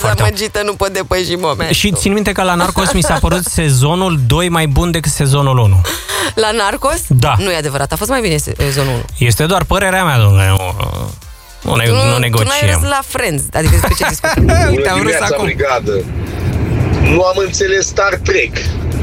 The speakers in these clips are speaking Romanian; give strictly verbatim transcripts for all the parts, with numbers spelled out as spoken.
Dezamăgită, nu pot depăși momentul. Și țin minte că la Narcos mi s-a părut sezonul doi mai bun decât sezonul unu. La Narcos? Da. Nu e adevărat, a fost mai bine sezonul unu. Este doar părerea mea, domnule. Nu, nu, ne, tu, nu negociem. Tu n-ai râs la Friends, adică despre ce discutăm? Uite, am râs acum. Brigadă. Nu am înțeles Star Trek.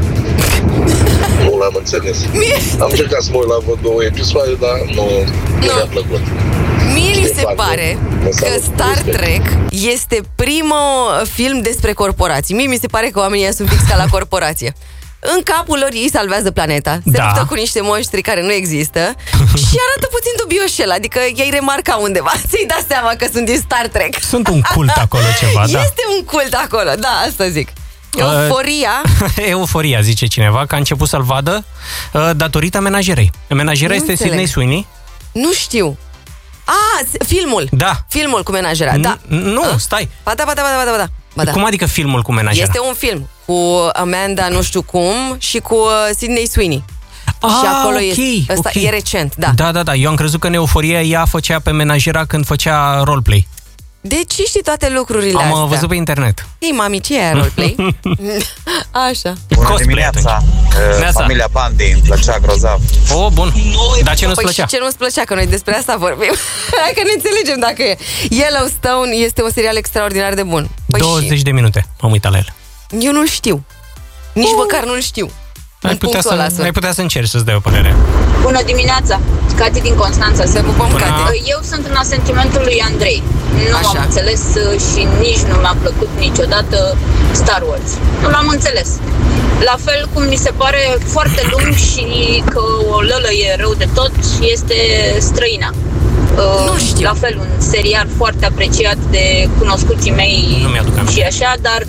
Nu l-am înțeles. Mie... Am încercat să mă uit la vreo două episoade, dar nu, nu mi-a plăcut. Mie mi se pare că Star Trek este primul film despre corporații. Mie mi se pare că oamenii sunt fix ca la corporație. În capul lor ei salvează planeta, se da. luptă cu niște monștri care nu există și arată puțin dubioșel, adică ei remarca undeva, să-i dați seama că sunt din Star Trek. Sunt un cult acolo ceva, da. Este un cult acolo, da, asta zic. Euforia. Euforia, zice cineva, că a început să-l vadă uh, datorită menajerei. Menajera nu este înțeleg. Sydney Sweeney. Nu știu. Ah, filmul. Da. Filmul cu menajera, da. Nu, A? stai. Ba da, ba da, ba da, ba da, ba da. Cum adică filmul cu menajera? Este un film cu Amanda nu știu cum și cu Sydney Sweeney. Ah, și acolo okay, este, ăsta okay. e recent, da. Da, da, da, eu am crezut că în Euforia ea făcea pe menajera când făcea roleplay. Deci știi toate lucrurile Am astea. Am văzut pe internet. Ei, mami, ce e roleplay? Așa. Bună dimineața. Uh, familia Bandi îmi plăcea grozav. Oh, bun. Dar ce nu-ți păi plăcea? Și ce nu-ți plăcea? Că noi despre asta vorbim. Hai că ne înțelegem dacă e. Yellowstone este un serial extraordinar de bun. Păi douăzeci de minute am uitat la el. Eu nu-l știu. Nici uh. măcar nu-l știu. Ai putea, să, ai putea să încerci să-ți dai o părere. Bună dimineața, Cati din Constanța. Să pupăm, Cati. Eu sunt în asentimentul lui Andrei. Nu Așa. am înțeles și nici nu mi-a plăcut niciodată Star Wars. Nu l-am înțeles. La fel cum mi se pare foarte lung și că o lălă e rău de tot, este Străina. Nu știu. La fel, un serial foarte apreciat de cunoscuții mei și așa, dar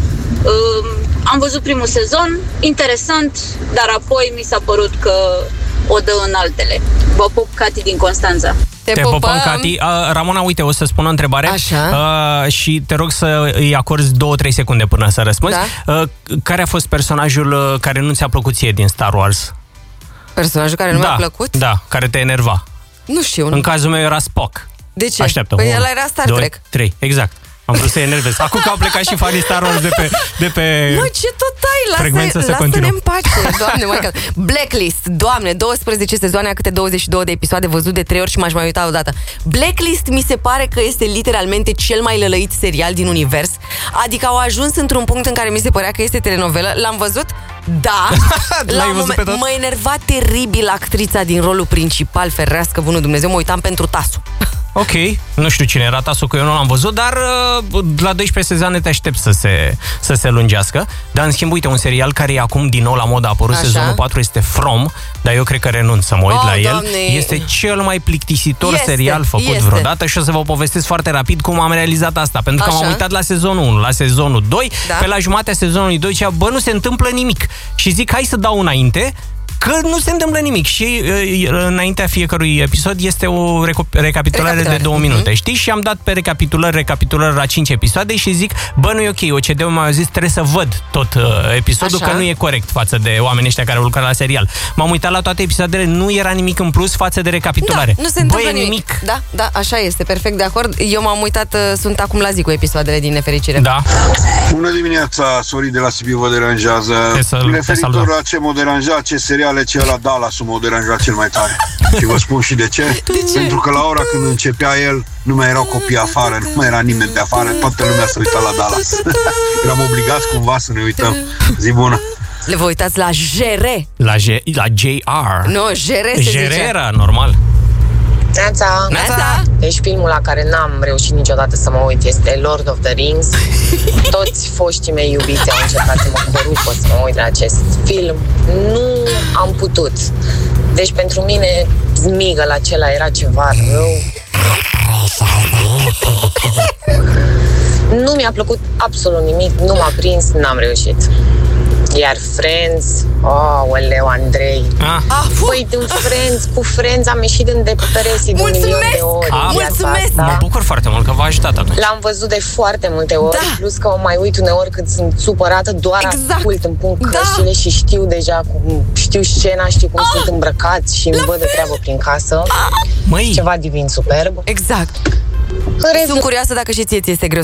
uh, am văzut primul sezon, interesant, dar apoi mi s-a părut că o dă în altele. Vă pup, Cati din Constanța. Te, te pupăm, Cati. Uh, Ramona, uite, o să spun o întrebare. Așa. Uh, și te rog să îi acorzi două trei secunde până să răspunzi. Da. Uh, care a fost personajul care nu ți-a plăcut ție din Star Wars? Personajul care nu da, mi-a plăcut? Da, care te enerva. Nu știu. În cazul meu era Spock. De ce? Așteaptă. Păi ăla era Star Trek. trei, exact. Am vrut să-i enervez. Acum că au plecat și fanii Star Wars de pe, de pe mă, ce tot ai? Lasă, lasă-ne în pace. Doamne, mai Blacklist. Doamne, douăsprezece sezoane, câte douăzeci și două de episoade, văzut de trei ori și m-aș mai uita odată. Blacklist mi se pare că este literalmente cel mai lălăit serial din univers. Adică au ajuns într-un punct în care mi se părea că este telenovelă. L-am văzut? Da. L-ai văzut pe tot? Mă enerva teribil actrița din rolul principal, ferească bunul Dumnezeu, mă uitam pentru Tasu. Ok, nu știu cine era Tasu, că eu nu l-am văzut, dar uh, la doisprezece sezoane te aștept să se, să se lungească. Dar în schimb, uite, un serial care e acum din nou la modă, a apărut Așa. sezonul patru, este From, dar eu cred că renunț să mă uit oh, la el. Doamne. Este cel mai plictisitor este, serial făcut este. vreodată și o să vă povestesc foarte rapid cum am realizat asta. Pentru că Așa. m-am uitat la sezonul unu, la sezonul doi, da. pe la jumatea sezonului doi zicea, bă, nu se întâmplă nimic. Și zic, hai să dau înainte, că nu se întâmplă nimic și înaintea fiecărui episod este o recapitulare de două minute, mm-hmm. știi? Și am dat pe recapitulări, recapitulări la cinci episoade și zic, bă, nu e ok, O C D-ul mi-a zis, trebuie să văd tot uh, episodul, Așa. că nu e corect față de oamenii ăștia care au lucrat la serial. M-am uitat la toate episoadele, nu era nimic în plus față de recapitulare. Da, nu se întâmplă bă, nimic. nimic. Da, da, așa este, perfect de acord. Eu m-am uitat, uh, sunt acum la zi cu episoadele din nefericire. Da. Bună dimineața, Sorin de la Sibiu vă deranjează. Referitor la ce mă deranja, ce seriale, ce ăla Dallas m-a deranjat cel mai tare. Și vă spun și de ce. De ce? Pentru că la ora când începea el, nu mai erau copii afară, nu mai era nimeni de afară, toată lumea se uita la Dallas. Eram obligați cumva să ne uităm. Zi bună! Le vă uitați la J R. La, G, la J R. Nu, J R se J R zice. era normal. Neața. Neața. Deci filmul la care n-am reușit niciodată să mă uit este Lord of the Rings. Toți foștii mei iubiți au încercat să mă corupă să mă uit la acest film. Nu am putut. Deci pentru mine Zmigăl acela era ceva rău. Nu mi-a plăcut absolut nimic, nu m-a prins, n-am reușit. Iar Friends, aoleu, Andrei. Ah. Păi, în Friends, cu Friends am ieșit în depresie de un milion de ori. Ah, mulțumesc! Mă bucur foarte mult că v-a ajutat atunci. L-am văzut de foarte multe ori, da. Plus că o mai uit uneori când sunt supărată, doar exact. ascult, îmi pun căștile da. și știu deja cum, știu scena, știu cum ah. sunt îmbrăcați și îmi văd de treabă prin casă. Ah. Măi. Ceva divin superb. Exact. Sunt curioasă dacă și ție ți este greu